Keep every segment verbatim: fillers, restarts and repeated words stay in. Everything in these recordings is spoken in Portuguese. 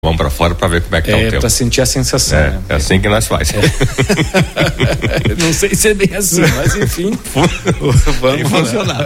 Vamos pra fora pra ver como é que tá é, o tempo. Pra sentir a sensação. É, né? é assim que nós faz. É. Não sei se é bem assim, mas enfim. Vamos funcionar.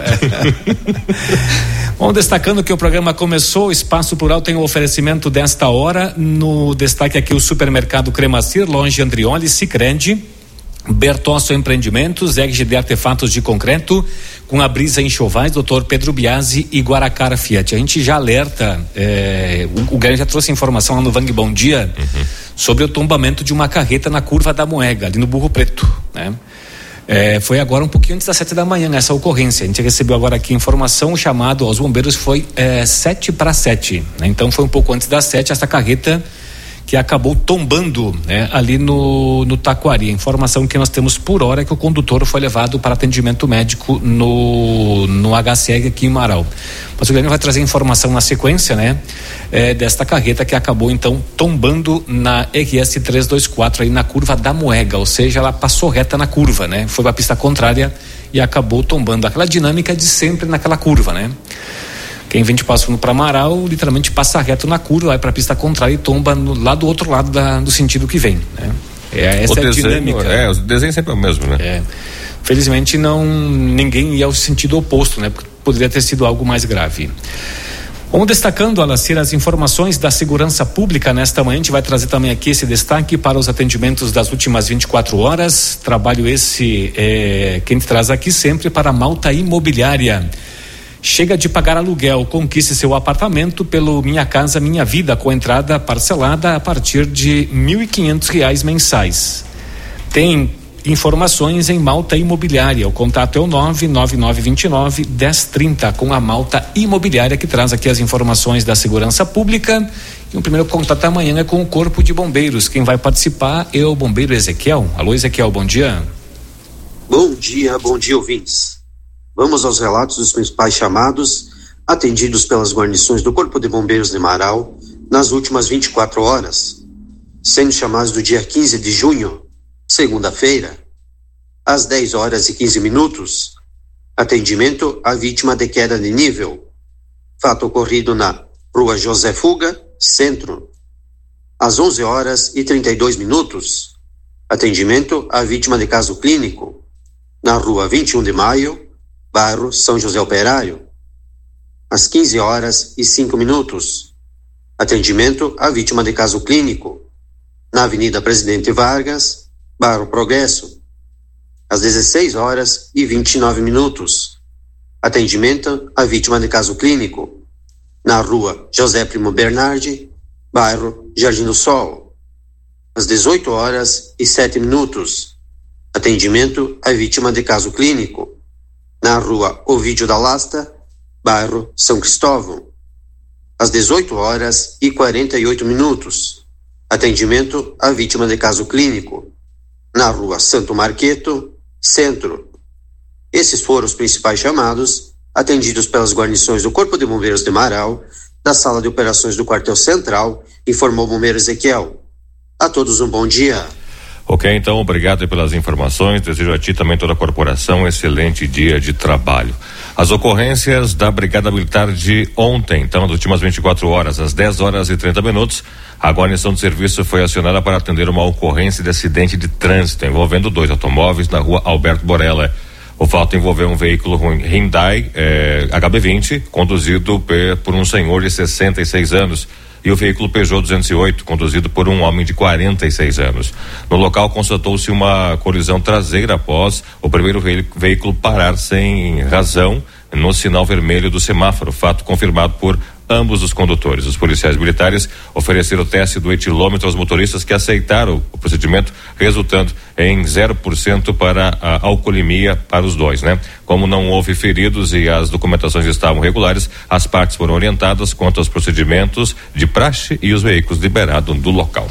Bom, destacando que o programa começou, o Espaço Plural tem o oferecimento desta hora. No destaque aqui o Supermercado Cremacir, Longe Andrioli, Sicredi, Bertozzo Empreendimentos, E G D Artefatos de Concreto, com a Brisa Enxovais, doutor Pedro Biasi e Guaracara Fiat. A gente já alerta, é, o, o Guilherme já trouxe informação lá no Vang Bom Dia, uhum, sobre o tombamento de uma carreta na curva da Moega, ali no Burro Preto, né? É, foi agora um pouquinho antes das sete da manhã essa ocorrência. A gente recebeu agora aqui informação, o chamado aos bombeiros foi é, sete para sete, né? Então foi um pouco antes das sete essa carreta que acabou tombando, né, ali no, no Taquari. A informação que nós temos por hora é que o condutor foi levado para atendimento médico no, no H C E aqui em Marau. Mas o Guilherme vai trazer informação na sequência, né, é, desta carreta que acabou então tombando na R S trezentos e vinte e quatro aí na curva da Moega, ou seja, ela passou reta na curva, né, foi para a pista contrária e acabou tombando. Aquela dinâmica de sempre naquela curva, né. Quem vem de Passo Fundo para Amaral, literalmente passa reto na curva, vai para a pista contrária e tomba no, lá do outro lado da, do sentido que vem, né? É, essa o é a desenho, dinâmica. É, o desenho sempre é o mesmo, né? É. Felizmente não, ninguém ia ao sentido oposto, né? Porque poderia ter sido algo mais grave. Vamos destacando, Alacir, as informações da segurança pública nesta manhã. A gente vai trazer também aqui esse destaque para os atendimentos das últimas vinte e quatro horas. Trabalho esse é, que a gente traz aqui sempre para a Malta Imobiliária. Chega de pagar aluguel, conquiste seu apartamento pelo Minha Casa Minha Vida, com entrada parcelada a partir de mil e quinhentos reais mensais. Tem informações em Malta Imobiliária. O contato é o nove nove nove dois nove, um zero três zero com a Malta Imobiliária, que traz aqui as informações da segurança pública. E o primeiro contato amanhã é com o Corpo de Bombeiros. Quem vai participar é o bombeiro Ezequiel. Alô, Ezequiel, bom dia. Bom dia, bom dia, ouvintes. Vamos aos relatos dos principais chamados atendidos pelas guarnições do Corpo de Bombeiros de Marau nas últimas vinte e quatro horas, sendo chamados do dia quinze de junho, segunda-feira, às dez horas e quinze minutos, atendimento à vítima de queda de nível, fato ocorrido na Rua José Fuga, Centro. Às onze horas e trinta e dois minutos, atendimento à vítima de caso clínico, na Rua vinte e um de Maio, bairro São José Operário. Às quinze horas e cinco minutos, atendimento à vítima de caso clínico, na Avenida Presidente Vargas, bairro Progresso. Às dezesseis horas e vinte e nove minutos, atendimento à vítima de caso clínico, na Rua José Primo Bernardi, bairro Jardim do Sol. Às dezoito horas e sete minutos, atendimento à vítima de caso clínico, na Rua Ovídio da Lasta, bairro São Cristóvão. Às dezoito horas e quarenta e oito minutos, atendimento à vítima de caso clínico, na Rua Santo Marqueto, Centro. Esses foram os principais chamados atendidos pelas guarnições do Corpo de Bombeiros de Marau, da Sala de Operações do Quartel Central, informou o bombeiro Ezequiel. A todos um bom dia. Ok, então, obrigado pelas informações. Desejo a ti também, toda a corporação, um excelente dia de trabalho. As ocorrências da Brigada Militar de ontem, então, das últimas vinte e quatro horas, às dez horas e trinta minutos, a guarnição de serviço foi acionada para atender uma ocorrência de acidente de trânsito envolvendo dois automóveis na Rua Alberto Borella. O fato envolveu um veículo Hyundai eh, H B vinte, conduzido por um senhor de sessenta e seis anos. E o veículo Peugeot duzentos e oito, conduzido por um homem de quarenta e seis anos. No local constatou-se uma colisão traseira após o primeiro veículo parar sem razão no sinal vermelho do semáforo, fato confirmado por ambos os condutores. Os policiais militares ofereceram o teste do etilômetro aos motoristas, que aceitaram o procedimento, resultando em zero por cento para a alcoolemia para os dois, né? Como não houve feridos e as documentações estavam regulares, as partes foram orientadas quanto aos procedimentos de praxe e os veículos liberados do local.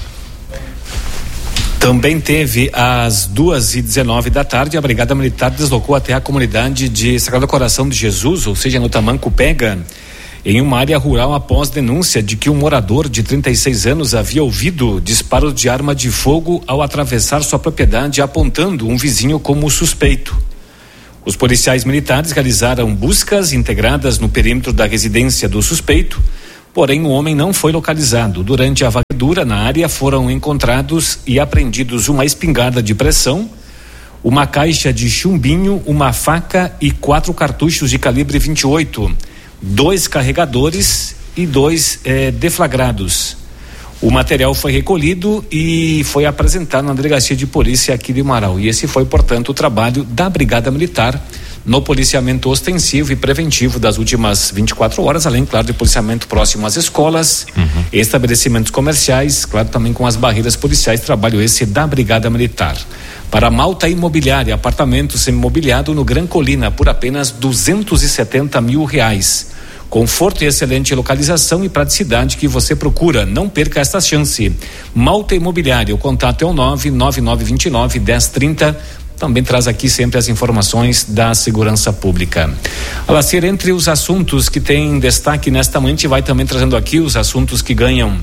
Também teve às duas e dezenove da tarde, a Brigada Militar deslocou até a comunidade de Sagrado Coração de Jesus, ou seja, no Tamanco Pega, em uma área rural, após denúncia de que um morador de trinta e seis anos havia ouvido disparos de arma de fogo ao atravessar sua propriedade, apontando um vizinho como suspeito. Os policiais militares realizaram buscas integradas no perímetro da residência do suspeito, Porém, o homem não foi localizado. Durante a varredura na área foram encontrados e apreendidos uma espingarda de pressão, uma caixa de chumbinho, uma faca e quatro cartuchos de calibre vinte e oito, dois carregadores e dois eh, deflagrados. O material foi recolhido e foi apresentado na delegacia de polícia aqui de Marau. E esse foi, portanto, o trabalho da Brigada Militar no policiamento ostensivo e preventivo das últimas vinte e quatro horas, além, claro, de policiamento próximo às escolas, uhum. estabelecimentos comerciais, claro, também com as barreiras policiais, trabalho esse da Brigada Militar. Para Malta Imobiliária, apartamento semi-mobiliado no Gran Colina por apenas duzentos e setenta mil reais. Conforto e excelente localização e praticidade que você procura. Não perca esta chance. Malta Imobiliária, o contato é o nove nove nove dois nove, um zero três zero. Também traz aqui sempre as informações da segurança pública. Alacir, entre os assuntos que tem destaque nesta manhã, a gente vai também trazendo aqui os assuntos que ganham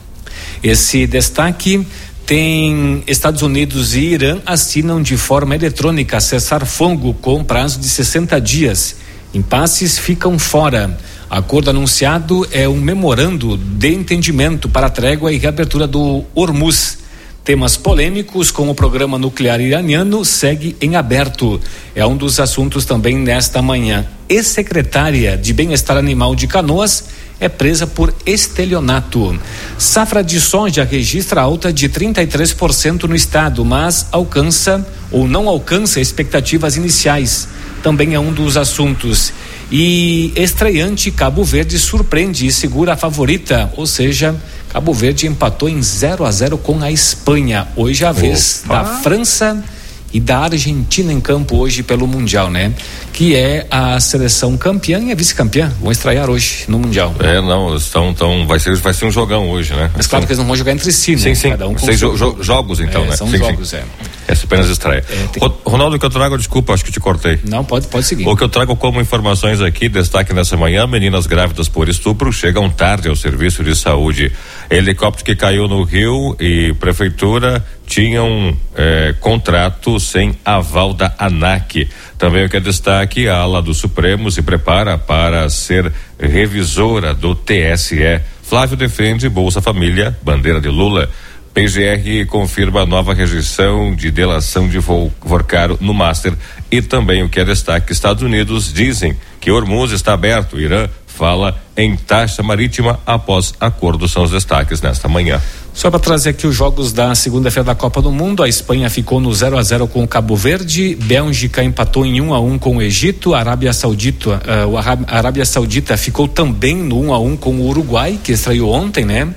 esse destaque. Tem Estados Unidos e Irã assinam de forma eletrônica cessar-fogo com prazo de sessenta dias. Impasses ficam fora. Acordo anunciado é um memorando de entendimento para a trégua e reabertura do Hormuz. Temas polêmicos como o programa nuclear iraniano segue em aberto. É um dos assuntos também nesta manhã. Ex-secretária de Bem-Estar Animal de Canoas é presa por estelionato. Safra de soja registra alta de trinta e três por cento no estado, mas alcança ou não alcança expectativas iniciais. Também é um dos assuntos. E estreante Cabo Verde surpreende e segura a favorita, ou seja, Cabo Verde empatou em zero a zero com a Espanha. Hoje é a vez Opa. da França e da Argentina em campo hoje pelo Mundial, né? Que é a seleção campeã e a vice-campeã. Vão estrear hoje no Mundial. É, não, estão, tão, vai, ser, vai ser um jogão hoje, né? Mas claro que eles não vão jogar entre si, né? Sim, sim. Cada um com Seis jo, jo, jogos, então, é, né? São sim, jogos, sim. é. Essa apenas estreia. É, tem... Ronaldo, o que eu trago, desculpa, acho que te cortei. Não, pode, pode seguir. O que eu trago como informações aqui, destaque nessa manhã, meninas grávidas por estupro chegam tarde ao serviço de saúde. Helicóptero que caiu no Rio e prefeitura tinham eh, contrato sem aval da ANAC. Também o que é destaque, a ala do Supremo se prepara para ser revisora do T S E. Flávio defende Bolsa Família, bandeira de Lula. P G R confirma nova rejeição de delação de Vorcaro no Master. E também o que é destaque, Estados Unidos dizem que Hormuz está aberto. Irã fala em taxa marítima após acordo. São os destaques nesta manhã. Só para trazer aqui os jogos da segunda-feira da Copa do Mundo, a Espanha ficou no zero a zero com o Cabo Verde, Bélgica empatou em um a um com o Egito, a Arábia Saudita, uh, a Arábia Saudita ficou também no um a um com o Uruguai, que estreou ontem, né?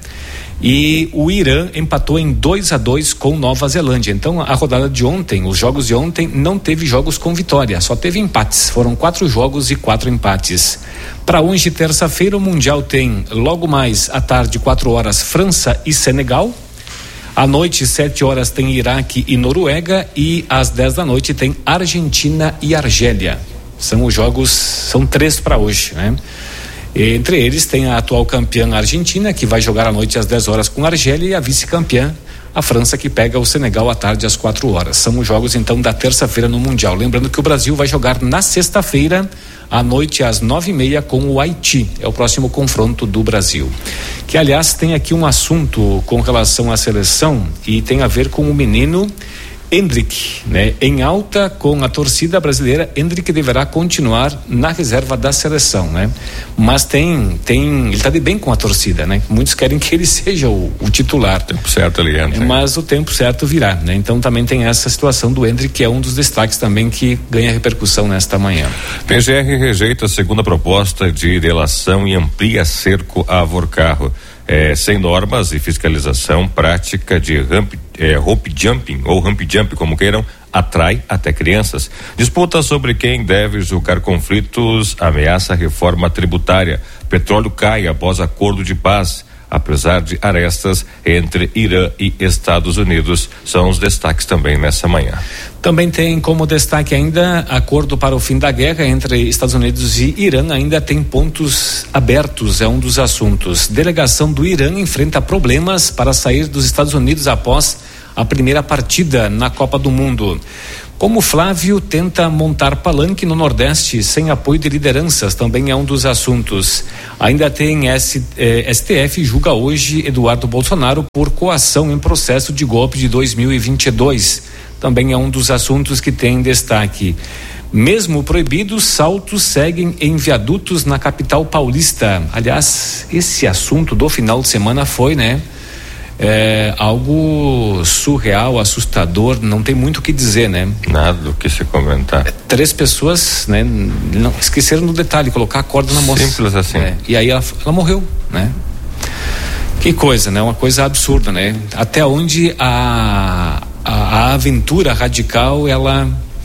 E o Irã empatou em dois a dois com Nova Zelândia. Então a rodada de ontem, os jogos de ontem, não teve jogos com vitória, só teve empates. Foram quatro jogos e quatro empates. Para hoje, terça-feira, o Mundial tem logo mais à tarde, quatro horas, França e Senegal. À noite, sete horas, tem Iraque e Noruega. E às dez da noite tem Argentina e Argélia. São os jogos, são três para hoje, né? Entre eles tem a atual campeã Argentina, que vai jogar à noite às dez horas com a Argélia, e a vice-campeã, a França, que pega o Senegal à tarde às quatro horas. São os jogos então da terça-feira no Mundial. Lembrando que o Brasil vai jogar na sexta-feira à noite às nove e meia com o Haiti. É o próximo confronto do Brasil. Que aliás tem aqui um assunto com relação à seleção e tem a ver com o menino Endrick, né? Em alta com a torcida brasileira, Endrick deverá continuar na reserva da seleção, né? Mas tem, tem, ele está de bem com a torcida, né? Muitos querem que ele seja o, o titular. Tempo certo ali entra. Mas o tempo certo virá, né? Então também tem essa situação do Endrick, que é um dos destaques também que ganha repercussão nesta manhã. P G R rejeita a segunda proposta de delação e amplia cerco a Vorcarro. É, sem normas e fiscalização, prática de ramp, é, rope jumping ou ramp jump, como queiram, atrai até crianças. Disputa sobre quem deve julgar conflitos ameaça a reforma tributária. Petróleo cai após acordo de paz. Apesar de arestas entre Irã e Estados Unidos, são os destaques também nessa manhã. Também tem como destaque ainda acordo para o fim da guerra entre Estados Unidos e Irã, ainda tem pontos abertos, é um dos assuntos. Delegação do Irã enfrenta problemas para sair dos Estados Unidos após a primeira partida na Copa do Mundo. Como Flávio tenta montar palanque no Nordeste sem apoio de lideranças, também é um dos assuntos. Ainda tem S, eh, S T F julga hoje Eduardo Bolsonaro por coação em processo de golpe de dois mil e vinte e dois. Também é um dos assuntos que tem destaque. Mesmo proibidos, saltos seguem em viadutos na capital paulista. Aliás, esse assunto do final de semana foi, né? É algo surreal, assustador, não tem muito o que dizer, né? Nada do que se comentar. É, três pessoas, né? Não, esqueceram no detalhe, colocar a corda na moça. Simples assim. É, e aí ela, ela morreu, né? Que coisa, né? Uma coisa absurda, né? Até onde a, a, a aventura radical, ela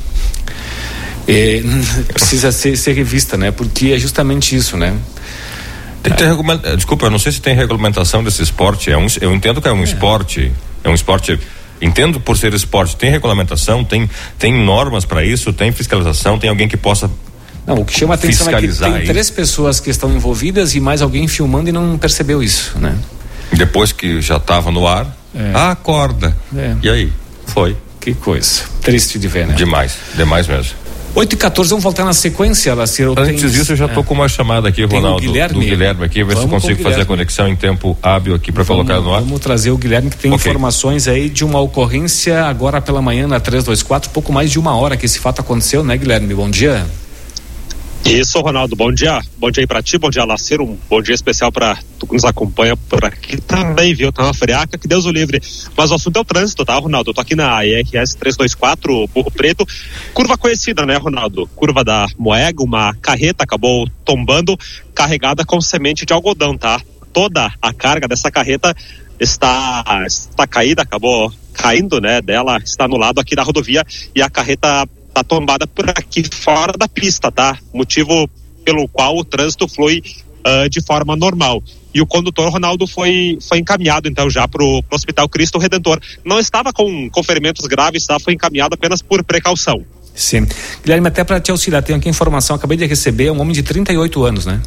é, precisa ser, ser revista, né? Porque é justamente isso, né? Tem que ter regulamentação. Desculpa, eu não sei se tem regulamentação desse esporte. É um, eu entendo que é um é. esporte. É um esporte. Entendo por ser esporte. Tem regulamentação, tem, tem normas para isso, tem fiscalização, tem alguém que possa. Não, o que chama a atenção é que tem aí. três pessoas que estão envolvidas e mais alguém filmando e não percebeu isso, né? Depois que já estava no ar, é. ah, acorda. É. E aí? Foi. Que coisa. Triste de ver, né? Demais, demais mesmo. oito e quatorze, vamos voltar na sequência, Laciro. Antes tem... disso, eu já estou é. com uma chamada aqui, Ronaldo, Guilherme. do Guilherme aqui, ver se eu consigo fazer a conexão em tempo hábil aqui para colocar no ar. Vamos trazer o Guilherme, que tem okay. informações aí de uma ocorrência agora pela manhã na trezentos e vinte e quatro, pouco mais de uma hora que esse fato aconteceu, né, Guilherme? Bom dia. Isso, Ronaldo, bom dia. Bom dia aí pra ti, bom dia, Laciro, um bom dia especial pra tu que nos acompanha por aqui também, viu? Tá uma friaca, que Deus o livre. Mas o assunto é o trânsito, tá, Ronaldo? Eu tô aqui na I R S trezentos e vinte e quatro, Burro Preto, curva conhecida, né, Ronaldo? Curva da Moega, uma carreta acabou tombando, carregada com semente de algodão, tá? Toda a carga dessa carreta está, está caída, acabou caindo, né, dela, está no lado aqui da rodovia e a carreta tá tombada por aqui fora da pista, tá? Motivo pelo qual o trânsito flui uh, de forma normal. E o condutor, Ronaldo, foi, foi encaminhado então já pro, pro Hospital Cristo Redentor. Não estava com, com ferimentos graves, tá? Foi encaminhado apenas por precaução. Sim. Guilherme, até para te auxiliar, tenho aqui informação, acabei de receber, é um homem de trinta e oito anos, né?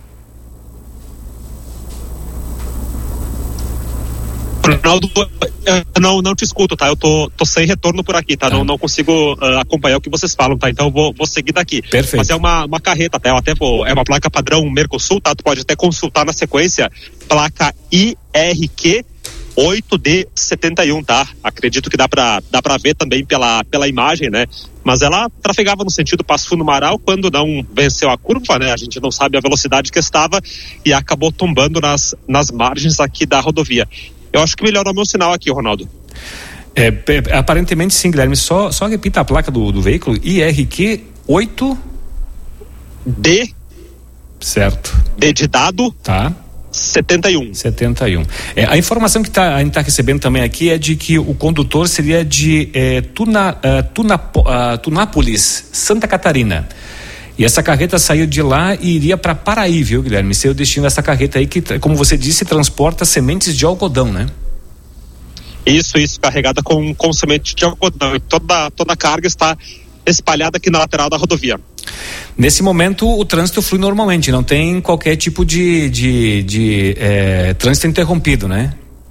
Ronaldo, eu não, não te escuto, tá? Eu tô, tô sem retorno por aqui, tá? tá. Não, não consigo uh, acompanhar o que vocês falam, tá? Então eu vou, vou seguir daqui. Perfeito. Mas é uma, uma carreta, tá? Eu até vou, é uma placa padrão Mercosul, tá? Tu pode até consultar na sequência, placa I R Q oito D setenta e um, tá? Acredito que dá pra, dá pra ver também pela, pela imagem, né? Mas ela trafegava no sentido Passo Fundo Marau quando não venceu a curva, né? A gente não sabe a velocidade que estava e acabou tombando nas, nas margens aqui da rodovia. Eu acho que melhorou meu sinal aqui, Ronaldo. É, aparentemente sim, Guilherme. Só, só repita a placa do, do veículo. I R Q oito D. Certo. D de dado. Tá. setenta e um. setenta e um. É, a informação que tá, a gente está recebendo também aqui é de que o condutor seria de é, Tuna, uh, Tuna, uh, Tunápolis, Santa Catarina. E essa carreta saiu de lá e iria para Paraí, viu, Guilherme? Esse é o destino dessa carreta aí que, como você disse, transporta sementes de algodão, né? Isso, isso, carregada com, com semente de algodão. E toda, toda a carga está espalhada aqui na lateral da rodovia. Nesse momento, o trânsito flui normalmente, não tem qualquer tipo de, de, de é, trânsito interrompido, né?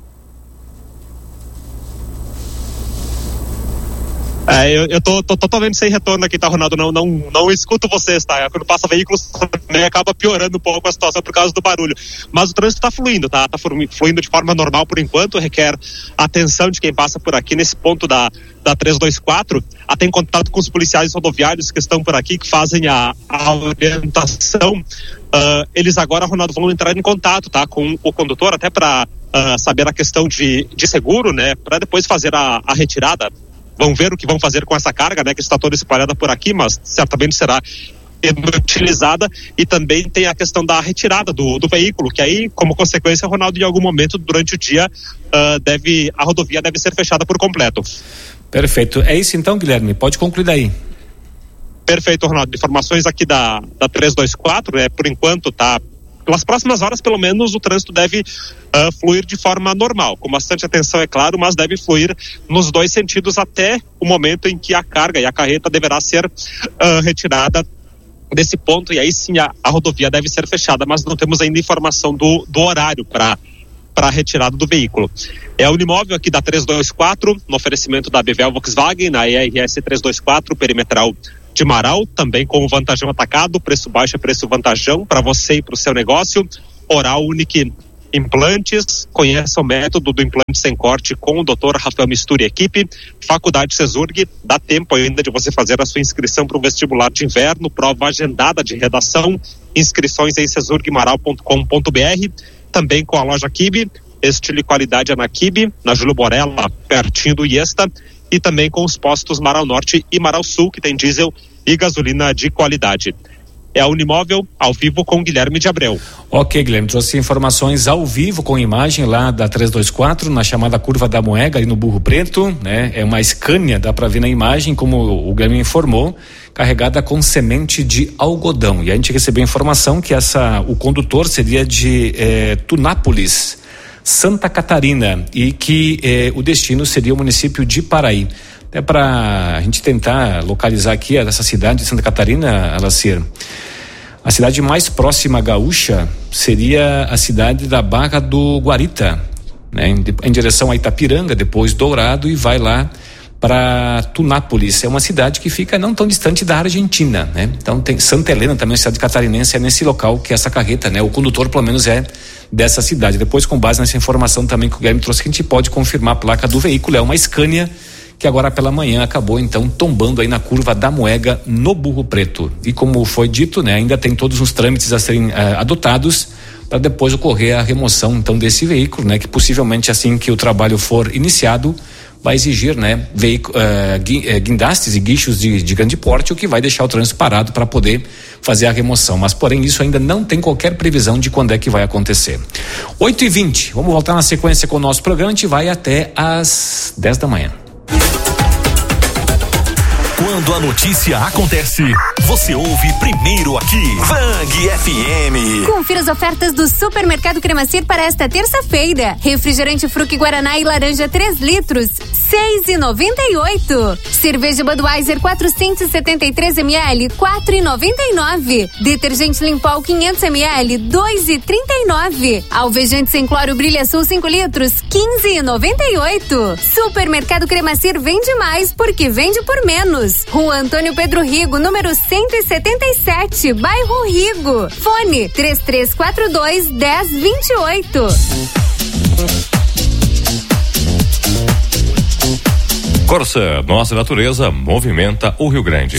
É, eu, eu tô, tô totalmente sem retorno aqui, tá, Ronaldo? Não, não, não escuto vocês, tá? Quando passa veículos também acaba piorando um pouco a situação por causa do barulho. Mas o trânsito tá fluindo, tá? Tá fluindo de forma normal por enquanto, requer atenção de quem passa por aqui nesse ponto da, da trezentos e vinte e quatro. Ah, tem contato com os policiais rodoviários que estão por aqui, que fazem a, a orientação. Uh, eles agora, Ronaldo, vão entrar em contato, tá? Com o condutor, até para uh, saber a questão de, de seguro, né? Para depois fazer a, a retirada. Vão ver o que vão fazer com essa carga, né, que está toda espalhada por aqui, mas certamente será utilizada. E também tem a questão da retirada do, do veículo, que aí, como consequência, Ronaldo, em algum momento durante o dia, uh, deve, a rodovia deve ser fechada por completo. Perfeito. É isso então, Guilherme, pode concluir daí. Perfeito, Ronaldo. Informações aqui da, da trezentos e vinte e quatro, né, por enquanto tá... Pelas próximas horas, pelo menos, o trânsito deve uh, fluir de forma normal, com bastante atenção, é claro, mas deve fluir nos dois sentidos até o momento em que a carga e a carreta deverá ser uh, retirada desse ponto, e aí sim a, a rodovia deve ser fechada, mas não temos ainda informação do, do horário para para a retirada do veículo. É a Unimóvel aqui da trezentos e vinte e quatro, no oferecimento da Bevel Volkswagen, na E R S trezentos e vinte e quatro, perimetral de Marau, também com o Vantajão atacado, preço baixo é preço Vantajão, para você e para o seu negócio. Oral Unique Implantes, conheça o método do implante sem corte com o doutor Rafael Mistura e equipe. Faculdade Cesurg, dá tempo ainda de você fazer a sua inscrição para o vestibular de inverno, prova agendada de redação, inscrições em cesurgmaral ponto com ponto b r, também com a loja Kibe, estilo e qualidade é na Kibe, na Júlio Borella, pertinho do Iesta, e também com os postos Marau Norte e Marau Sul, que tem diesel e gasolina de qualidade. É a Unimóvel, ao vivo com Guilherme de Abreu. Ok, Guilherme, trouxe informações ao vivo com imagem lá da trezentos e vinte e quatro, na chamada Curva da Moega, ali no Burro Preto, né? É uma Scania, dá para ver na imagem, como o Guilherme informou, carregada com semente de algodão. E a gente recebeu informação que essa, o condutor seria de eh, Tunápolis, Santa Catarina, e que eh, o destino seria o município de Paraí. É para a gente tentar localizar aqui essa cidade de Santa Catarina, Alacir. A cidade mais próxima gaúcha seria a cidade da Barra do Guarita, né? Em, em direção a Itapiranga, depois Dourado, e vai lá para Tunápolis. É uma cidade que fica não tão distante da Argentina, né? Então tem Santa Helena também, a cidade catarinense, é nesse local que essa carreta, né? O condutor pelo menos é dessa cidade. Depois, com base nessa informação também que o Guilherme trouxe, que a gente pode confirmar a placa do veículo, é uma Scania, que agora pela manhã acabou então tombando aí na Curva da Moega, no Burro Preto. E como foi dito, né, ainda tem todos os trâmites a serem eh, adotados para depois ocorrer a remoção então desse veículo, né, que possivelmente assim que o trabalho for iniciado vai exigir, né, veículo, eh, guindastes e guinchos de, de grande porte, o que vai deixar o trânsito parado para poder fazer a remoção. Mas porém isso ainda não tem qualquer previsão de quando é que vai acontecer. oito e vinte, vamos voltar na sequência com o nosso programa, a gente vai até às dez da manhã. Quando a notícia acontece, você ouve primeiro aqui. Vang F M. Confira as ofertas do Supermercado Cremacir para esta terça-feira. Refrigerante Fruc Guaraná e laranja três litros, seis e noventa e oito. Cerveja Budweiser quatrocentos e setenta e três mililitros, quatro e noventa e nove. Detergente Limpol quinhentos mililitros, dois e trinta e nove. Alvejante sem cloro Brilha Sul cinco litros, quinze e noventa e oito. Supermercado Cremacir vende mais porque vende por menos. Rua Antônio Pedro Rigo, número cento e setenta e sete, bairro Rigo. Fone três três quatro dois, um zero dois oito. Corsã, nossa natureza movimenta o Rio Grande.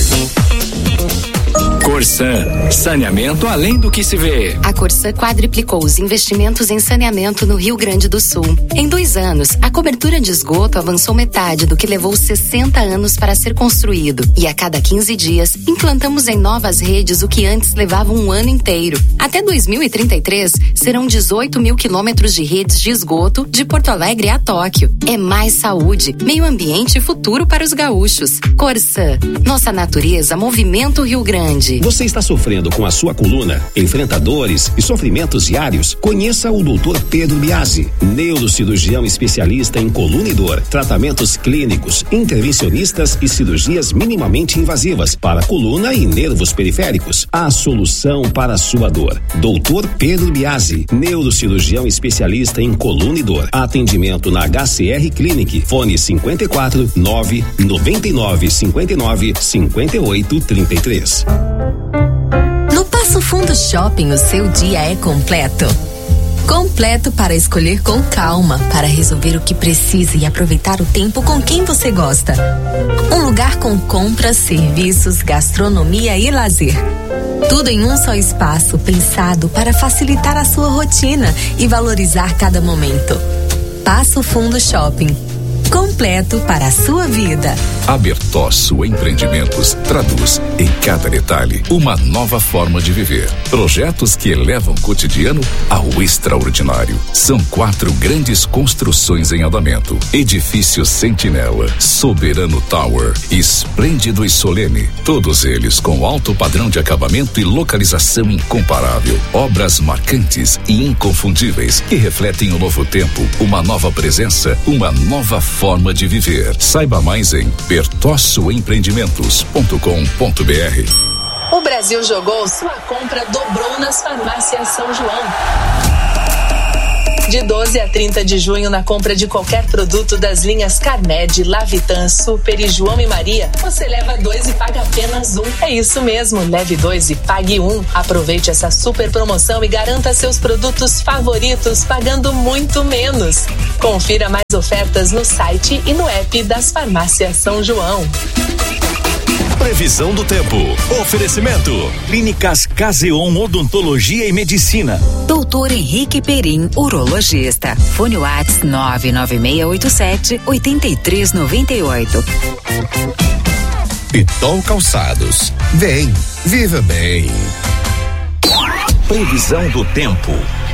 Corsã, saneamento além do que se vê. A Corsã quadriplicou os investimentos em saneamento no Rio Grande do Sul. Em dois anos, a cobertura de esgoto avançou metade do que levou sessenta anos para ser construído. E a cada quinze dias, implantamos em novas redes o que antes levava um ano inteiro. Até dois mil e trinta e três, serão dezoito mil quilômetros de redes de esgoto de Porto Alegre a Tóquio. É mais saúde, meio ambiente e futuro para os gaúchos. Corsã, nossa natureza movimenta o Rio Grande. Você está sofrendo com a sua coluna, enfrenta dores e sofrimentos diários? Conheça o doutor Pedro Biasi, neurocirurgião especialista em coluna e dor, tratamentos clínicos, intervencionistas e cirurgias minimamente invasivas para coluna e nervos periféricos. A solução para a sua dor. doutor Pedro Biasi, neurocirurgião especialista em coluna e dor. Atendimento na H C R Clinic. Fone cinquenta e quatro, nove, noventa e nove, cinquenta e nove, cinquenta e oito, trinta e três. No Passo Fundo Shopping, o seu dia é completo. Completo para escolher com calma, para resolver o que precisa e aproveitar o tempo com quem você gosta. Um lugar com compras, serviços, gastronomia e lazer. Tudo em um só espaço, pensado para facilitar a sua rotina e valorizar cada momento. Passo Fundo Shopping. Completo para a sua vida. A Bertosso Empreendimentos traduz em cada detalhe uma nova forma de viver. Projetos que elevam o cotidiano ao extraordinário. São quatro grandes construções em andamento: Edifício Sentinela, Soberano Tower, Esplêndido e Solene. Todos eles com alto padrão de acabamento e localização incomparável. Obras marcantes e inconfundíveis que refletem o novo tempo, uma nova presença, uma nova forma de viver. Saiba mais em bertosso empreendimentos ponto com ponto b r. O Brasil jogou, sua compra dobrou nas farmácias São João. De doze a trinta de junho, na compra de qualquer produto das linhas Carmed, Lavitan, Super e João e Maria, você leva dois e paga apenas um. É isso mesmo, leve dois e pague um. Aproveite essa super promoção e garanta seus produtos favoritos pagando muito menos. Confira mais ofertas no site e no app das Farmácias São João. Previsão do tempo. Oferecimento. Clínicas Caseon Odontologia e Medicina. Doutor Henrique Perim, urologista. Fone Whats nove nove seis oito sete oito três nove oito. Pitol Calçados. Vem, viva bem. Previsão do tempo.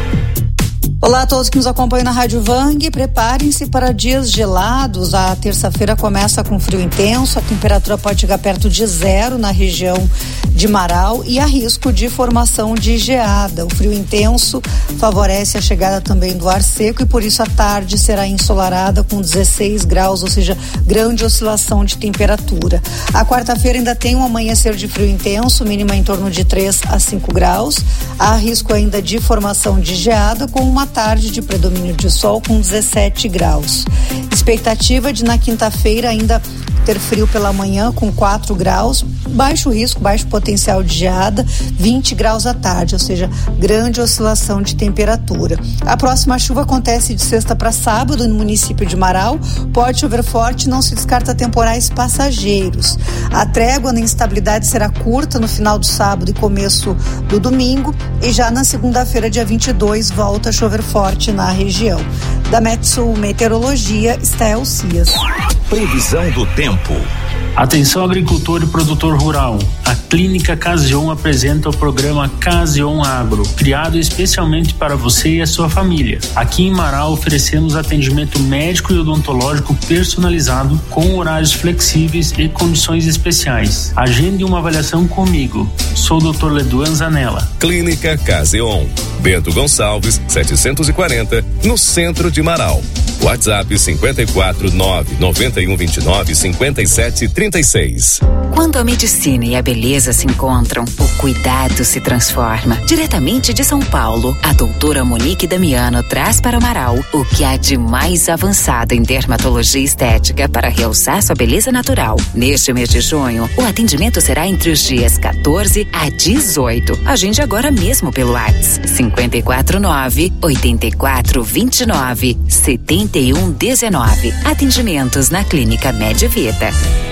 Olá a todos que nos acompanham na Rádio Vang, preparem-se para dias gelados. A terça-feira começa com frio intenso, a temperatura pode chegar perto de zero na região de Marau e há risco de formação de geada. O frio intenso favorece a chegada também do ar seco e por isso a tarde será ensolarada com dezesseis graus, ou seja, grande oscilação de temperatura. A quarta-feira ainda tem um amanhecer de frio intenso, mínima em torno de três a cinco graus. Há risco ainda de formação de geada com uma tarde de predomínio de sol com dezessete graus. Expectativa de na quinta-feira ainda ter frio pela manhã com quatro graus, baixo risco, baixo potencial de geada, vinte graus à tarde, ou seja, grande oscilação de temperatura. A próxima chuva acontece de sexta para sábado no município de Marau, pode chover forte, não se descarta temporais passageiros. A trégua na instabilidade será curta no final do sábado e começo do domingo e já na segunda-feira, dia vinte e dois, volta a chover forte na região. Da Metsul Meteorologia, Stael Cias. Previsão do tempo. Atenção agricultor e produtor rural. A Clínica Caseon apresenta o programa Caseon Agro, criado especialmente para você e a sua família. Aqui em Marau oferecemos atendimento médico e odontológico personalizado com horários flexíveis e condições especiais. Agende uma avaliação comigo. Sou o doutor Leduan Zanella. Clínica Caseon, Bento Gonçalves, setecentos e quarenta, no centro de Marau. WhatsApp cinco quatro nove nove um dois nove cinco sete três seis. Quando a medicina e a beleza se encontram, o cuidado se transforma. Diretamente de São Paulo, a doutora Monique Damiano traz para Marau o que há de mais avançado em dermatologia estética para realçar sua beleza natural. Neste mês de junho, o atendimento será entre os dias quatorze a dezoito. Agende agora mesmo pelo WhatsApp cinco quatro nove oito quatro dois nove sete um um nove. Atendimentos na Clínica Medvita.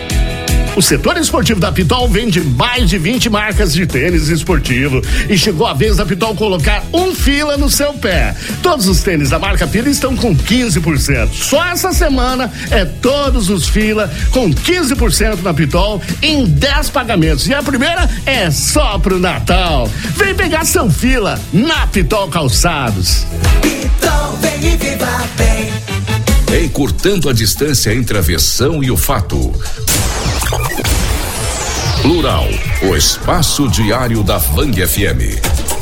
O setor esportivo da Pitol vende mais de vinte marcas de tênis esportivo e chegou a vez da Pitol colocar um Fila no seu pé. Todos os tênis da marca Fila estão com quinze por cento. Só essa semana é todos os Fila com quinze por cento na Pitol em dez pagamentos. E a primeira é só pro Natal. Vem pegar seu Fila na Pitol Calçados. Pitol, vem e viva bem. Encurtando a distância entre a versão e o fato. Plural, o espaço diário da Vang F M.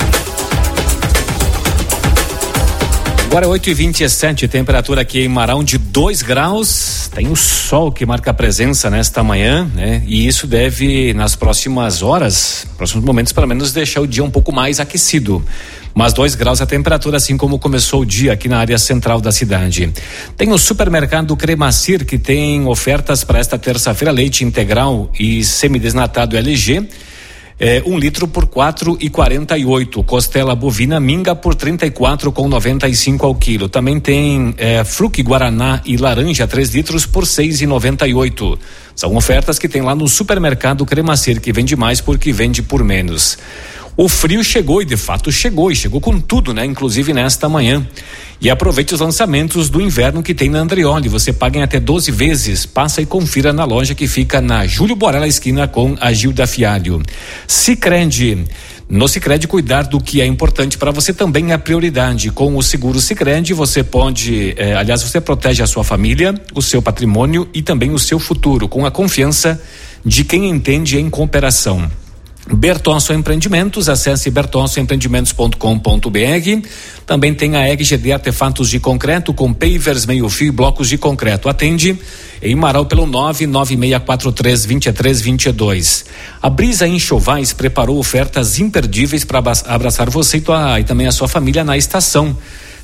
Agora oito e vinte e sete, temperatura aqui em Marão de dois graus. Tem o sol que marca a presença nesta manhã, né? E isso deve, nas próximas horas, próximos momentos, pelo menos, deixar o dia um pouco mais aquecido. Mas dois graus a temperatura, assim como começou o dia aqui na área central da cidade. Tem o supermercado Cremacir, que tem ofertas para esta terça-feira: leite integral e semidesnatado L G. É, um litro por quatro e quarenta e oito. Costela bovina minga por trinta e quatro com noventa e cinco ao quilo. Também tem é, fruque guaraná e laranja três litros por seis e noventa e oito. São ofertas que tem lá no supermercado Cremacir, que vende mais porque vende por menos. O frio chegou e de fato chegou, e chegou com tudo, né? Inclusive nesta manhã. E aproveite os lançamentos do inverno que tem na Andrioli. Você paga em até doze vezes. Passa e confira na loja que fica na Júlio Borella, esquina com a Gilda Fialho. Sicredi. No Sicredi, cuidar do que é importante para você também é prioridade. Com o seguro Sicredi, você pode, eh, aliás, você protege a sua família, o seu patrimônio e também o seu futuro, com a confiança de quem entende em cooperação. Bertonso Empreendimentos, acesse bertonso empreendimentos ponto com ponto b r. Também tem a E G D Artefatos de Concreto com pavers, meio fio e blocos de concreto. Atende em Marau pelo nove nove seis quatro três dois três dois dois. A Brisa Enxovais preparou ofertas imperdíveis para abraçar você e, tua, e também a sua família na estação.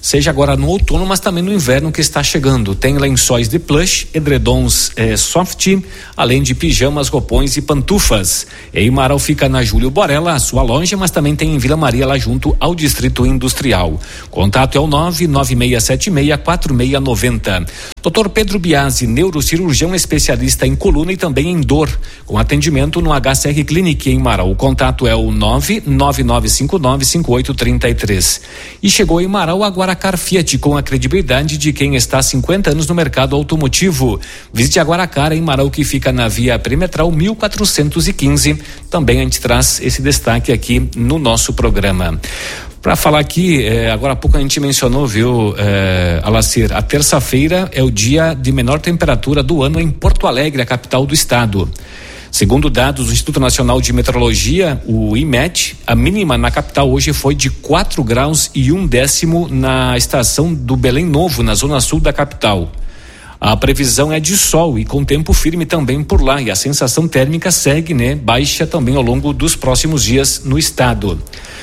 seja agora no outono, mas também no inverno que está chegando. Tem lençóis de plush, edredons eh, soft, além de pijamas, roupões e pantufas. Em Marau fica na Júlio Borella, a sua loja, mas também tem em Vila Maria, lá junto ao Distrito Industrial. Contato é o nove nove seis sete seis quatro seis nove zero. doutor Pedro Biasi, neurocirurgião especialista em coluna e também em dor, com atendimento no H C R Clinic em Marau. O contato é o nove nove nove cinco nove cinco oito três três. E chegou em Marau a Guaracar Fiat, com a credibilidade de quem está há cinquenta anos no mercado automotivo. Visite a Guaracar em Marau, que fica na Via Perimetral mil quatrocentos e quinze. Também a gente traz esse destaque aqui no nosso programa. Para falar aqui, eh, agora há pouco a gente mencionou, viu, eh, Alacir, a terça-feira é o dia de menor temperatura do ano em Porto Alegre, a capital do estado. Segundo dados do Instituto Nacional de Meteorologia, o I M E T, a mínima na capital hoje foi de quatro graus e um décimo na estação do Belém Novo, na zona sul da capital. A previsão é de sol e com tempo firme também por lá, e a sensação térmica segue, né, baixa também ao longo dos próximos dias no estado.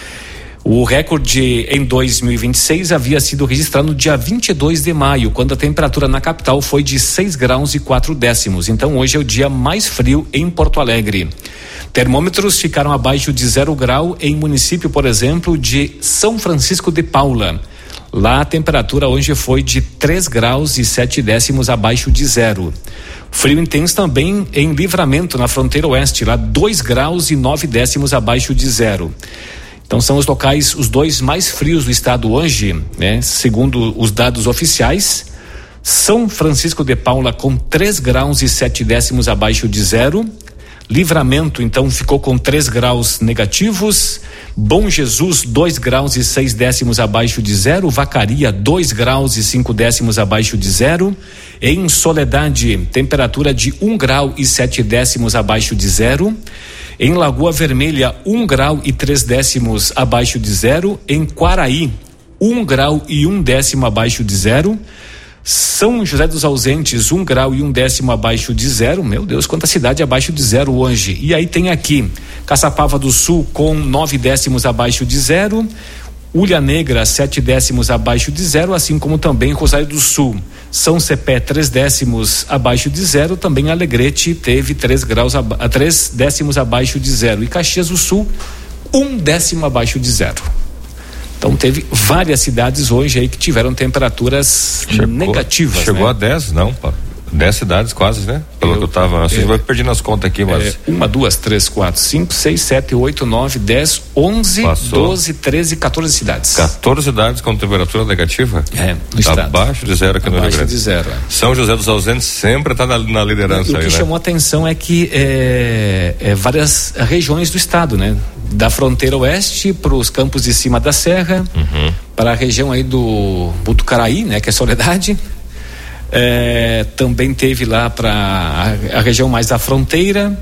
O recorde em dois mil e vinte e seis havia sido registrado no dia vinte e dois de maio, quando a temperatura na capital foi de seis graus e quatro décimos. Então hoje é o dia mais frio em Porto Alegre. Termômetros ficaram abaixo de zero grau em município, por exemplo, de São Francisco de Paula. Lá a temperatura hoje foi de três graus e sete décimos abaixo de zero. Frio intenso também em Livramento, na fronteira oeste, lá dois graus e nove décimos abaixo de zero. Então são os locais, os dois mais frios do estado hoje, né? Segundo os dados oficiais. São Francisco de Paula com três graus e sete décimos abaixo de zero. Livramento, então, ficou com três graus negativos. Bom Jesus, dois graus e seis décimos abaixo de zero. Vacaria, dois graus e cinco décimos abaixo de zero. Em Soledade, temperatura de um grau e sete décimos abaixo de zero. Em Lagoa Vermelha, um grau e três décimos abaixo de zero. Em Quaraí, um grau e um décimo abaixo de zero. São José dos Ausentes, um grau e um décimo abaixo de zero. Meu Deus, quanta cidade abaixo de zero hoje. E aí tem aqui Caçapava do Sul com nove décimos abaixo de zero. Ulha Negra, sete décimos abaixo de zero, assim como também Rosário do Sul. São Cepé, três décimos abaixo de zero. Também Alegrete teve três graus, a três décimos abaixo de zero. E Caxias do Sul, um décimo abaixo de zero. Então teve várias cidades hoje aí que tiveram temperaturas chegou, negativas. Chegou né? a dez, não, pá. dez cidades quase, né? Pelo eu, que eu tava, assim, eu perdi nas contas aqui, mas... É, uma, duas, três, quatro, cinco, seis, sete, oito, nove, dez, onze, Passou. doze, treze, quatorze cidades. quatorze cidades com temperatura negativa? É, no estado. Abaixo de zero aqui no Rio Grande. Abaixo de zero. É. São José dos Ausentes sempre está na, na liderança. E, aí, o que né? chamou a atenção é que é, é, várias regiões do estado, né? Da fronteira oeste para os campos de cima da serra, uhum. para a região aí do Botucaraí, né? Que é Soledade. É, também teve lá para a, a região mais da fronteira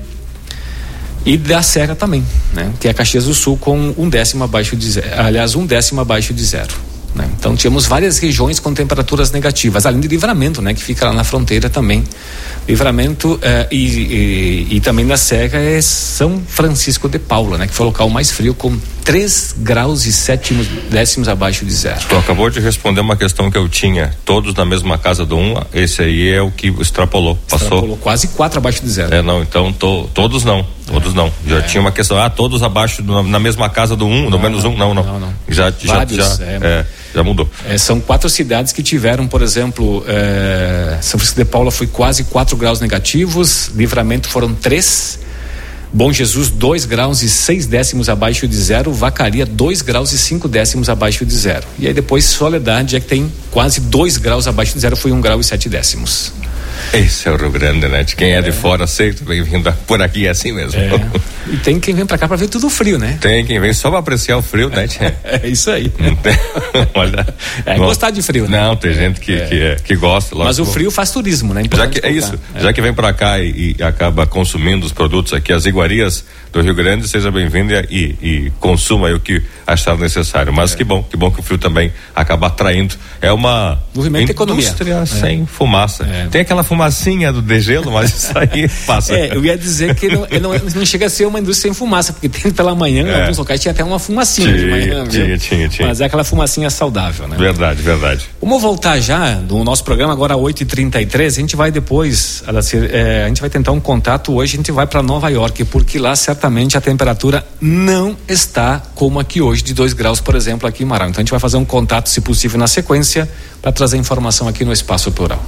e da serra também, né? Que é Caxias do Sul com um décimo abaixo de zero, aliás um décimo abaixo de zero, né? Então tínhamos várias regiões com temperaturas negativas, além de Livramento, né? Que fica lá na fronteira também. Livramento eh, e, e, e também na serra é São Francisco de Paula, né? Que foi o local mais frio com três graus e sete décimos abaixo de zero. Tu acabou de responder uma questão que eu tinha, todos na mesma casa do um, esse aí é o que extrapolou, passou. Extrapolou quase quatro abaixo de zero. É, não, então to, todos não, todos é. não. Já é. tinha uma questão, ah, todos abaixo, na, na mesma casa do um, no não, menos um, não, não. não, não. Já, Vários, já, já, é, é, já mudou. É, são quatro cidades que tiveram, por exemplo, é, São Francisco de Paula foi quase quatro graus negativos, Livramento foram três, Bom Jesus dois graus e seis décimos abaixo de zero, Vacaria dois graus e cinco décimos abaixo de zero. E aí depois Soledade é que tem quase dois graus abaixo de zero, foi um grau e sete décimos. Esse é o Rio Grande, né? De quem é, é de fora, aceito, vem vindo por aqui é assim mesmo. É. E tem quem vem pra cá pra ver tudo frio, né? Tem quem vem só pra apreciar o frio, né? É, é isso aí. Olha, é não, gostar de frio, né? Não, tem gente que, é. que, é, que gosta. Mas o frio faz turismo, né? Já que, é isso, é. já que vem pra cá e, e acaba consumindo os produtos aqui, as iguarias do Rio Grande, seja bem-vindo e, e consuma aí o que achar necessário. Mas é. que bom, que bom que o frio também acaba atraindo. É uma movimento indústria economia. sem é. fumaça. É. Tem aquela fumacinha do degelo, mas isso aí passa. É, eu ia dizer que não, não, não chega a ser uma indústria sem fumaça, porque tem pela manhã, É. em alguns locais tinha até uma fumacinha Tinha, de manhã, viu? tinha, tinha, tinha. Mas é aquela fumacinha saudável, né? Verdade, verdade. Vamos voltar já do nosso programa agora oito e trinta e três. A gente vai depois, Adacir, é, a gente vai tentar um contato hoje, a gente vai para Nova York, porque lá certamente a temperatura não está como aqui hoje, de dois graus, por exemplo, aqui em Marau. Então a gente vai fazer um contato, se possível, na sequência, para trazer informação aqui no Espaço Plural.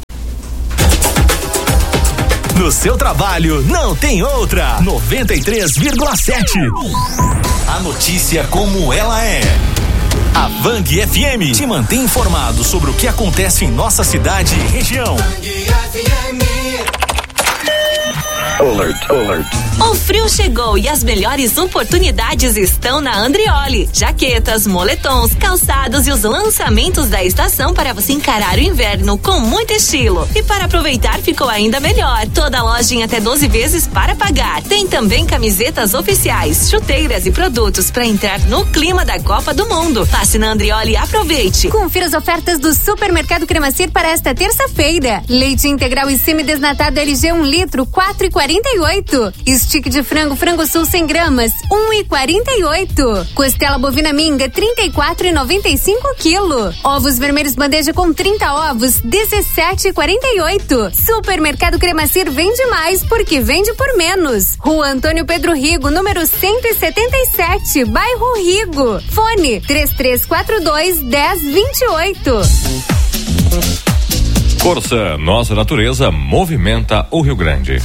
No seu trabalho não tem outra. noventa e três vírgula sete. A notícia como ela é. A Vang F M te mantém informado sobre o que acontece em nossa cidade e região. Alert, alert. O frio chegou e as melhores oportunidades estão na Andrioli. Jaquetas, moletons, calçados e os lançamentos da estação para você encarar o inverno com muito estilo. E para aproveitar ficou ainda melhor. Toda loja em até doze vezes para pagar. Tem também camisetas oficiais, chuteiras e produtos para entrar no clima da Copa do Mundo. Passe na Andrioli e aproveite. Confira as ofertas do Supermercado Cremacir para esta terça-feira. Leite integral e semidesnatado L G um litro, quatro e quarenta e oito. Stick de frango, frango sul cem gramas, um e quarenta e oito. Costela bovina minga, trinta e quatro e noventa e cinco quilo. Ovos vermelhos bandeja com trinta ovos, dezessete e quarenta e oito. Supermercado Cremacir vende mais porque vende por menos. Rua Antônio Pedro Rigo, número cento e setenta e sete, bairro Rigo. Fone três três quatro dois, dez vinte e oito. Força, nossa natureza movimenta o Rio Grande.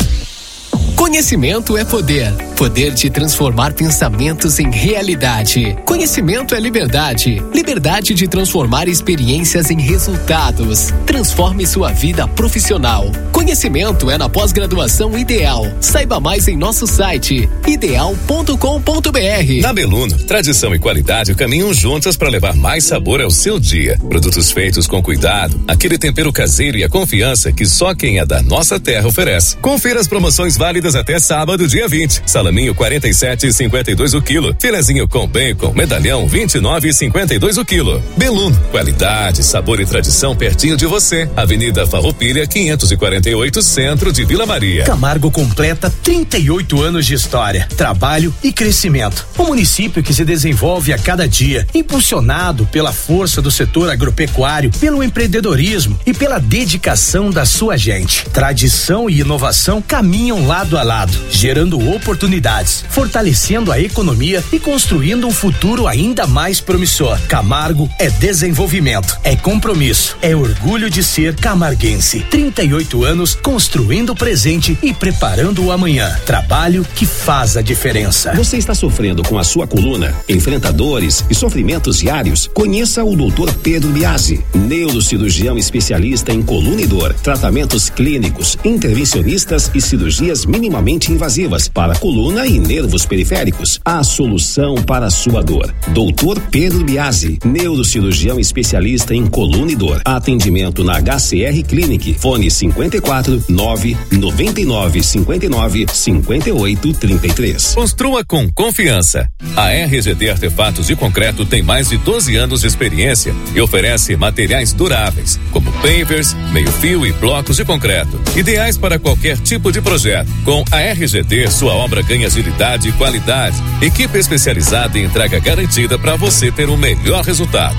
Conhecimento é poder. Poder de transformar pensamentos em realidade. Conhecimento é liberdade. Liberdade de transformar experiências em resultados. Transforme sua vida profissional. Conhecimento é na pós-graduação Ideal. Saiba mais em nosso site ideal ponto com ponto b r. Na Beluno, tradição e qualidade caminham juntas para levar mais sabor ao seu dia. Produtos feitos com cuidado, aquele tempero caseiro e a confiança que só quem é da nossa terra oferece. Confira as promoções válidas até sábado, dia vinte. Salaminho quarenta e sete e cinquenta e dois o quilo. Filezinho com bacon, medalhão vinte e nove e cinquenta e dois o quilo. Beluno, qualidade, sabor e tradição pertinho de você. Avenida Farroupilha quinhentos e quarenta e oito, centro de Vila Maria. Camargo completa trinta e oito anos de história, trabalho e crescimento. Um município que se desenvolve a cada dia, impulsionado pela força do setor agropecuário, pelo empreendedorismo e pela dedicação da sua gente. Tradição e inovação caminham lado a lado, gerando oportunidades, fortalecendo a economia e construindo um futuro ainda mais promissor. Camargo é desenvolvimento, é compromisso, é orgulho de ser camarguense. trinta e oito anos construindo o presente e preparando o amanhã. Trabalho que faz a diferença. Você está sofrendo com a sua coluna, enfrenta dores e sofrimentos diários? Conheça o doutor Pedro Biasi, neurocirurgião especialista em coluna e dor, tratamentos clínicos, intervencionistas e cirurgias minimamente invasivas para coluna e nervos periféricos. A solução para a sua dor. doutor Pedro Biasi, neurocirurgião especialista em coluna e dor. Atendimento na H C R Clinic. Fone cinquenta e quatro, nove, noventa e nove, cinquenta e nove, cinquenta e oito, trinta e três. Construa com confiança. A R G D Artefatos de Concreto tem mais de doze anos de experiência e oferece materiais duráveis, como pavers, meio-fio e blocos de concreto, ideais para qualquer tipo de projeto. Com a R G D, sua obra ganha agilidade e qualidade. Equipe especializada e entrega garantida para você ter o melhor resultado.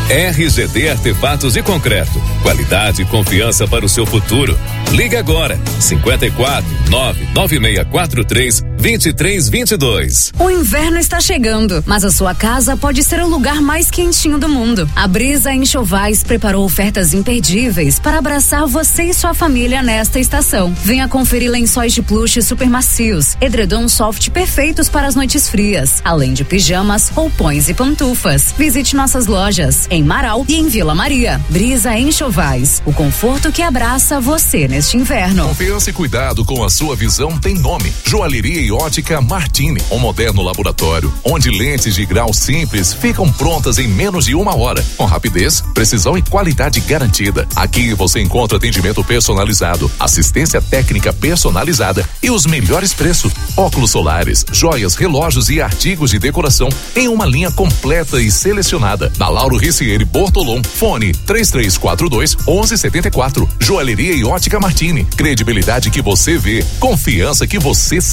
R G D Artefatos de Concreto. Qualidade e confiança para o seu futuro. Liga agora. cinquenta e quatro, nove nove seis quatro três, dois três dois dois. O inverno está chegando, mas a sua casa pode ser o lugar mais quentinho do mundo. A Brisa Enxovais preparou ofertas imperdíveis para abraçar você e sua família nesta estação. Venha conferir lençóis de plush super macios, edredom soft perfeitos para as noites frias, além de pijamas, roupões e pantufas. Visite nossas lojas em Marau e em Vila Maria. Brisa Enxovais, o conforto que abraça você neste inverno. Confiança e cuidado com a sua visão tem nome. Joalheria e ótica Martini, um moderno laboratório onde lentes de grau simples ficam prontas em menos de uma hora, com rapidez, precisão e qualidade garantida. Aqui você encontra atendimento personalizado, assistência técnica personalizada e os melhores preços. Óculos solares, joias, relógios e artigos de decoração em uma linha completa e selecionada. Na Lauro Ricieri Bortolom, fone três três quatro dois, onze setenta e quatro. Joalheria e ótica Martini, credibilidade que você vê, confiança que você sente.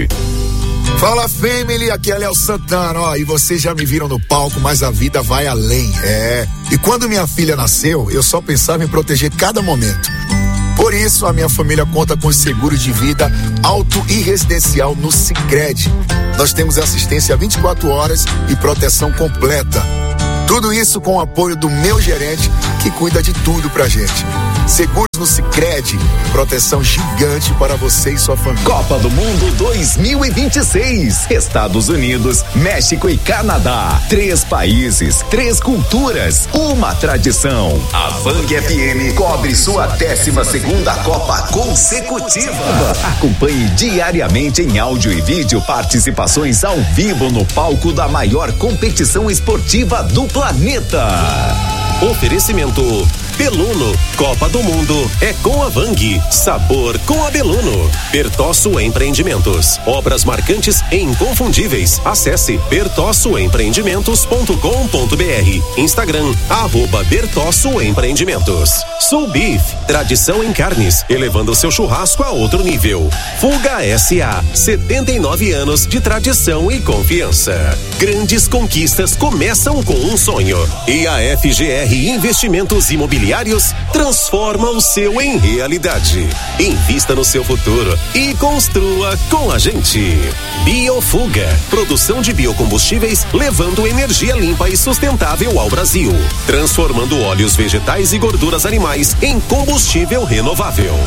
Fala, family, aqui é Léo Santana, ó, e vocês já me viram no palco, mas a vida vai além, é. E quando minha filha nasceu, eu só pensava em proteger cada momento. Por isso, a minha família conta com seguro de vida auto e residencial no Sicredi. Nós temos assistência vinte e quatro horas e proteção completa. Tudo isso com o apoio do meu gerente, que cuida de tudo pra gente. Seguros no Sicredi, proteção gigante para você e sua família. Copa do Mundo dois mil e vinte e seis, Estados Unidos, México e Canadá. Três países, três culturas, uma tradição. A Vang F M cobre sua décima segunda Copa consecutiva. Acompanhe diariamente em áudio e vídeo participações ao vivo no palco da maior competição esportiva do planeta. Oferecimento Beluno, Copa do Mundo é com a Vang, sabor com a Beluno. Bertosso Empreendimentos, obras marcantes e inconfundíveis. Acesse bertosso empreendimentos ponto com ponto br. Instagram, arroba Bertosso Empreendimentos. Soul Beef, tradição em carnes, elevando seu churrasco a outro nível. Fuga S A, setenta e nove anos de tradição e confiança. Grandes conquistas começam com um sonho. E a F G R Investimentos Imobiliários transforma o seu em realidade. Invista no seu futuro e construa com a gente. Biofuga, produção de biocombustíveis levando energia limpa e sustentável ao Brasil, transformando óleos vegetais e gorduras animais em combustível renovável.